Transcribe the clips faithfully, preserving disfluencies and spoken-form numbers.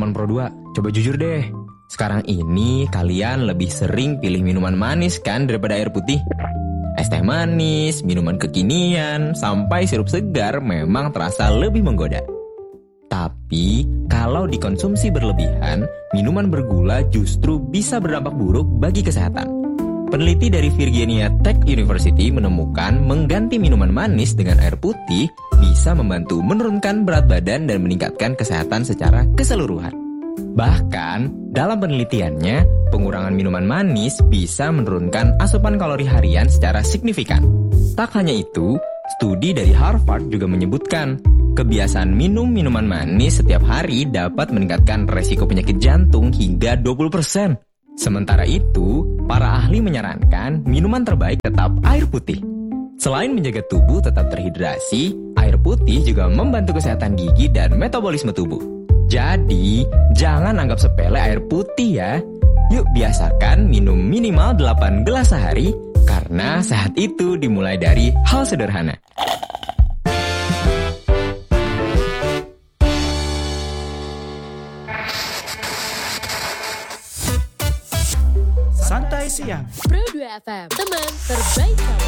teman-teman Pro dua, coba jujur deh. Sekarang ini kalian lebih sering pilih minuman manis kan daripada air putih? Es teh manis, minuman kekinian, sampai sirup segar memang terasa lebih menggoda. Tapi, kalau dikonsumsi berlebihan, minuman bergula justru bisa berdampak buruk bagi kesehatan. Peneliti dari Virginia Tech University menemukan mengganti minuman manis dengan air putih bisa membantu menurunkan berat badan dan meningkatkan kesehatan secara keseluruhan. Bahkan, dalam penelitiannya, pengurangan minuman manis bisa menurunkan asupan kalori harian secara signifikan. Tak hanya itu, studi dari Harvard juga menyebutkan, kebiasaan minum minuman manis setiap hari dapat meningkatkan resiko penyakit jantung hingga dua puluh persen. Sementara itu, para ahli menyarankan minuman terbaik tetap air putih. Selain menjaga tubuh tetap terhidrasi, air putih juga membantu kesehatan gigi dan metabolisme tubuh. Jadi, jangan anggap sepele air putih ya. Yuk biasakan minum minimal delapan gelas sehari, karena sehat itu dimulai dari hal sederhana. Santai Siang Pro dua F M, teman terbaik kamu.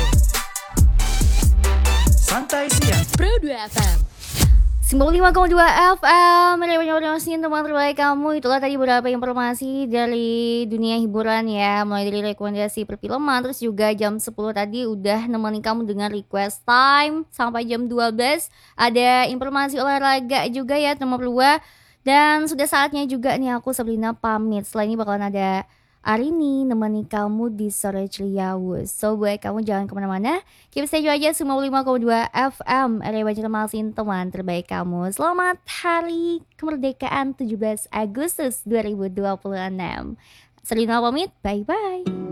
Santai Siang Pro dua F M sembilan puluh lima koma dua F M, informasi teman terbaik kamu. Itulah tadi beberapa informasi dari dunia hiburan ya. Mulai dari rekomendasi perfilman, terus juga jam sepuluh tadi udah nemenin kamu dengan request time. Sampai jam dua belas ada informasi olahraga juga ya nomor dua. Dan sudah saatnya juga nih aku Sabrina pamit. Setelah ini bakalan ada Arini nemani kamu di Sore Ceria. So buat kamu jangan kemana-mana, keep stay aja sembilan puluh lima koma dua F M R W Banjarmasin, teman terbaik kamu. Selamat Hari Kemerdekaan tujuh belas Agustus dua ribu dua puluh enam. Selina pamit, bye-bye.